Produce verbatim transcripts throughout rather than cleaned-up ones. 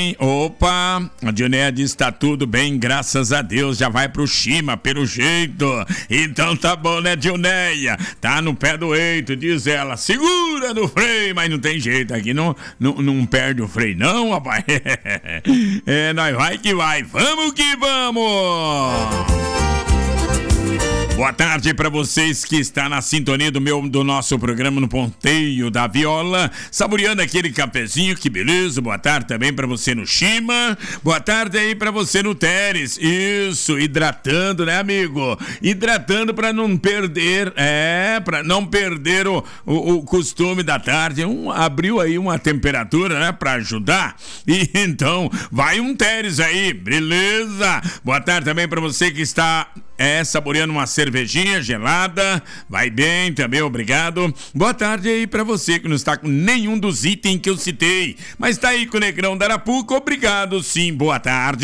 bem? Opa, a Dionéia diz: tá tudo bem, graças a Deus, já vai pro Shima, pelo jeito. Então tá bom, né, Dionéia? Tá no pé do eito, diz ela. Segura no freio, mas não tem jeito, aqui não, não, não perde o freio não, rapaz. É, nós vai que vai, vamos que vamos! Boa tarde para vocês que está na sintonia do meu do nosso programa no Ponteio da Viola, saboreando aquele cafezinho, que beleza. Boa tarde também para você no Shima. Boa tarde aí para você no Teres. Isso, hidratando, né, amigo? Hidratando para não perder, é, para não perder o, o, o costume da tarde. Um, abriu aí uma temperatura, né, para ajudar. E então, vai um Teres aí, beleza? Boa tarde também para você que está É, saboreando uma cervejinha gelada. Vai bem também, obrigado. Boa tarde aí pra você que não está com nenhum dos itens que eu citei, mas tá aí com o Negrão da Arapuca, obrigado sim, boa tarde.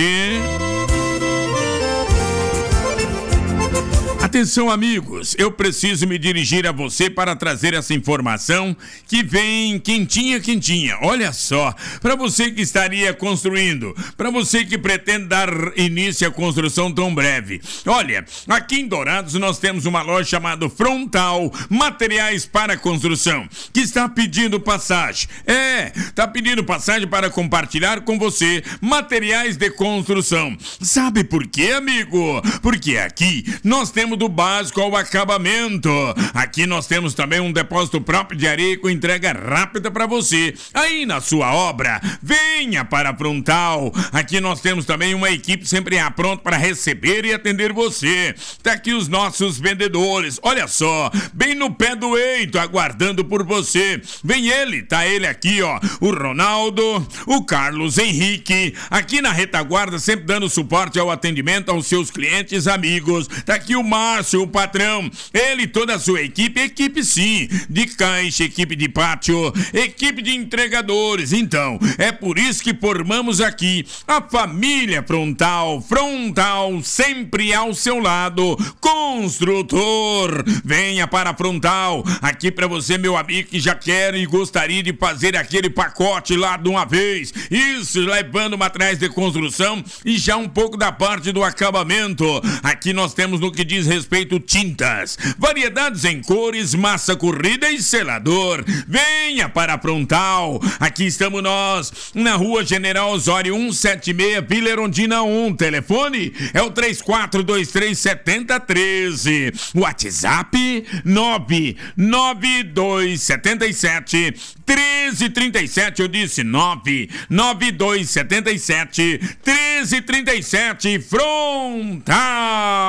Atenção, amigos, eu preciso me dirigir a você para trazer essa informação que vem quentinha, quentinha. Olha só, para você que estaria construindo, para você que pretende dar início à construção tão breve. Olha, aqui em Dourados nós temos uma loja chamada Frontal Materiais para Construção, que está pedindo passagem. É, está pedindo passagem para compartilhar com você materiais de construção. Sabe por quê, amigo? Porque aqui nós temos do básico ao acabamento. Aqui nós temos também um depósito próprio de areia com entrega rápida para você aí na sua obra. Venha para a Frontal. Aqui nós temos também uma equipe sempre pronta para receber e atender você. Tá aqui os nossos vendedores. Olha só, bem no pé do eito, aguardando por você. Vem ele, tá ele aqui, ó. O Ronaldo, o Carlos Henrique, aqui na retaguarda, sempre dando suporte ao atendimento aos seus clientes, amigos. Tá aqui o Márcio, o patrão, ele e toda a sua equipe, equipe sim, de caixa, equipe de pátio, equipe de entregadores. Então, é por isso que formamos aqui a família Frontal. Frontal, sempre ao seu lado, construtor. Venha para a Frontal, aqui para você, meu amigo, que já quer e gostaria de fazer aquele pacote lá de uma vez. Isso, levando materiais de construção e já um pouco da parte do acabamento. Aqui nós temos no que diz respeito tintas, variedades em cores, massa corrida e selador. Venha para a Frontal. Aqui estamos nós, na Rua General Osório cento e setenta e seis, Vila Erundina um. Telefone é o três quatro dois três, sete zero um três. WhatsApp nove nove dois sete sete, um três três sete. Eu disse nove nove dois sete sete, um três três sete. Frontal.